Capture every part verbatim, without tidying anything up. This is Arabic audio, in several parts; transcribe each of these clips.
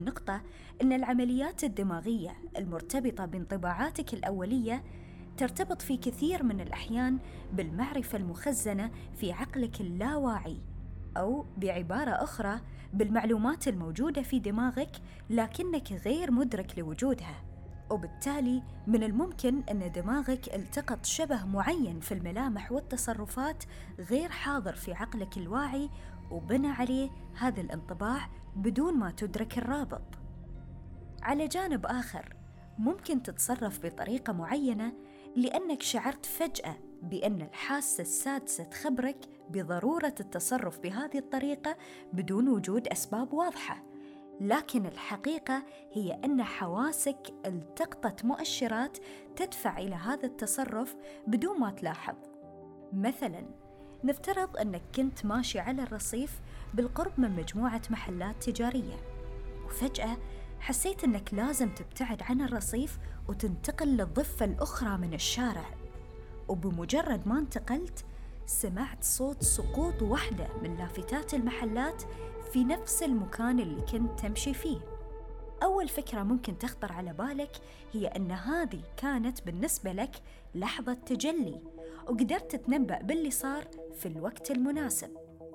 نقطة أن العمليات الدماغية المرتبطة بانطباعاتك الأولية ترتبط في كثير من الأحيان بالمعرفة المخزنة في عقلك اللاواعي، أو بعبارة أخرى بالمعلومات الموجودة في دماغك لكنك غير مدرك لوجودها. وبالتالي من الممكن أن دماغك التقط شبه معين في الملامح والتصرفات غير حاضر في عقلك الواعي، وبنى عليه هذا الانطباع بدون ما تدرك الرابط. على جانب آخر، ممكن تتصرف بطريقة معينة لأنك شعرت فجأة بأن الحاسة السادسة تخبرك بضرورة التصرف بهذه الطريقة بدون وجود أسباب واضحة، لكن الحقيقة هي أن حواسك التقطت مؤشرات تدفع إلى هذا التصرف بدون ما تلاحظ. مثلاً، نفترض أنك كنت ماشي على الرصيف بالقرب من مجموعة محلات تجارية، وفجأة حسيت أنك لازم تبتعد عن الرصيف وتنتقل للضفة الأخرى من الشارع. وبمجرد ما انتقلت، سمعت صوت سقوط واحدة من لافتات المحلات في نفس المكان اللي كنت تمشي فيه. أول فكرة ممكن تخطر على بالك هي أن هذه كانت بالنسبة لك لحظة تجلي، وقدرت تتنبأ باللي صار في الوقت المناسب.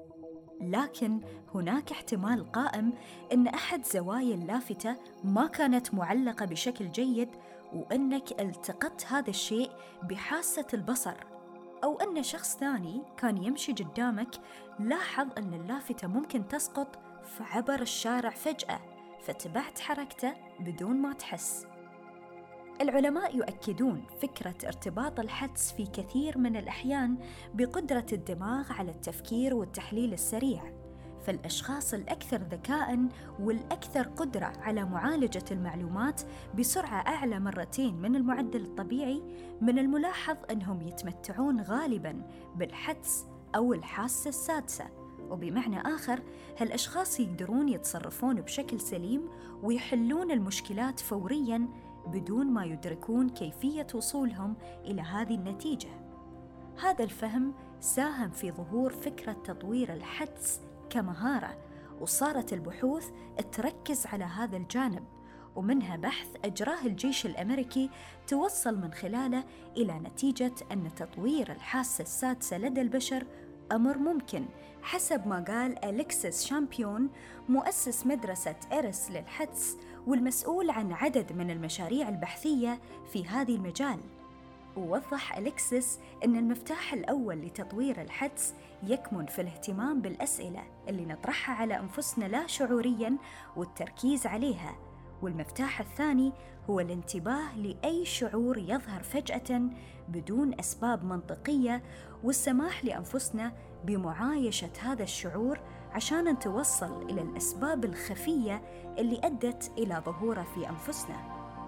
لكن هناك احتمال قائم أن أحد زوايا اللافتة ما كانت معلقة بشكل جيد، وأنك التقطت هذا الشيء بحاسة البصر، أو أن شخص ثاني كان يمشي قدامك لاحظ أن اللافتة ممكن تسقط فعبر الشارع فجأة، فتبعت حركته بدون ما تحس. العلماء يؤكدون فكرة ارتباط الحدس في كثير من الأحيان بقدرة الدماغ على التفكير والتحليل السريع، فالأشخاص الأكثر ذكاءً والأكثر قدرة على معالجة المعلومات بسرعة أعلى مرتين من المعدل الطبيعي، من الملاحظ أنهم يتمتعون غالباً بالحدس أو الحاسة السادسة. وبمعنى آخر، هالأشخاص يقدرون يتصرفون بشكل سليم ويحلون المشكلات فورياً بدون ما يدركون كيفية وصولهم إلى هذه النتيجة. هذا الفهم ساهم في ظهور فكرة تطوير الحدس كمهارة، وصارت البحوث تركز على هذا الجانب، ومنها بحث أجراه الجيش الأمريكي توصل من خلاله إلى نتيجة أن تطوير الحاسة السادسة لدى البشر أمر ممكن، حسب ما قال أليكسيس شامبيون، مؤسس مدرسة إيرس للحدس والمسؤول عن عدد من المشاريع البحثية في هذا المجال. ووضح أليكسيس أن المفتاح الأول لتطوير الحدس يكمن في الاهتمام بالأسئلة اللي نطرحها على أنفسنا لا شعورياً والتركيز عليها، والمفتاح الثاني هو الانتباه لأي شعور يظهر فجأة بدون أسباب منطقية، والسماح لأنفسنا بمعايشة هذا الشعور عشان نتوصل إلى الأسباب الخفية اللي أدت إلى ظهوره في أنفسنا.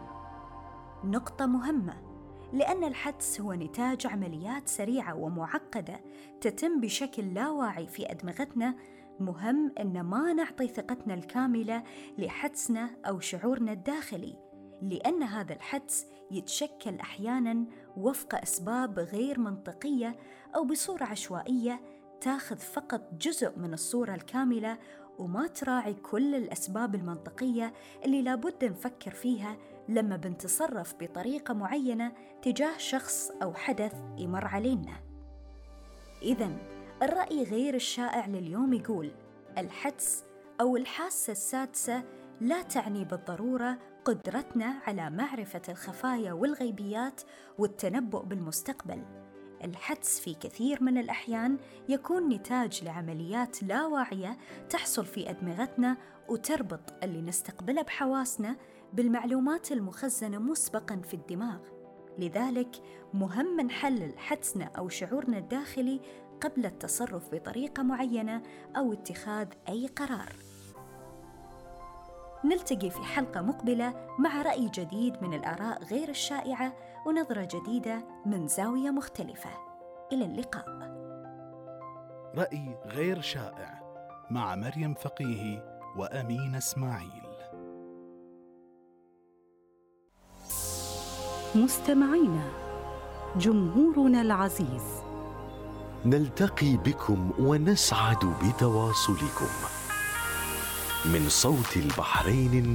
نقطة مهمة، لأن الحدس هو نتاج عمليات سريعة ومعقدة تتم بشكل لا واعي في أدمغتنا. مهم أن ما نعطي ثقتنا الكاملة لحدسنا أو شعورنا الداخلي، لأن هذا الحدس يتشكل أحياناً وفق أسباب غير منطقية أو بصورة عشوائية تاخذ فقط جزء من الصورة الكاملة، وما تراعي كل الأسباب المنطقية اللي لابد نفكر فيها لما بنتصرف بطريقة معينة تجاه شخص أو حدث يمر علينا. إذن الرأي غير الشائع لليوم يقول الحدس أو الحاسة السادسة لا تعني بالضرورة قدرتنا على معرفة الخفايا والغيبيات والتنبؤ بالمستقبل. الحدس في كثير من الأحيان يكون نتاج لعمليات لا واعية تحصل في أدمغتنا، وتربط اللي نستقبله بحواسنا بالمعلومات المخزنة مسبقاً في الدماغ. لذلك مهم نحلل حدسنا أو شعورنا الداخلي قبل التصرف بطريقة معينة أو اتخاذ أي قرار. نلتقي في حلقة مقبلة مع رأي جديد من الآراء غير الشائعة ونظرة جديدة من زاوية مختلفة. إلى اللقاء. رأي غير شائع مع مريم فقيهي وأمين إسماعيل. مستمعينا، جمهورنا العزيز، نلتقي بكم ونسعد بتواصلكم من صوت البحرين